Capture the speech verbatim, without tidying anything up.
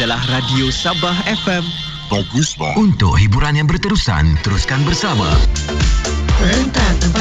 adalah Radio Sabah F M. Bagus, Pak. Untuk hiburan yang berterusan, teruskan bersama. Rentan